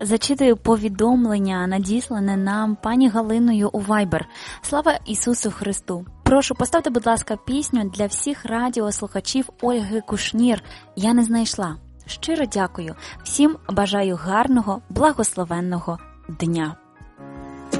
зачитую повідомлення, надіслане нам пані Галиною у Viber. Слава Ісусу Христу! Прошу, поставте, будь ласка, пісню для всіх радіослухачів Ольги Кушнір «Я не знайшла». Щиро дякую. Всім бажаю гарного, благословенного дня.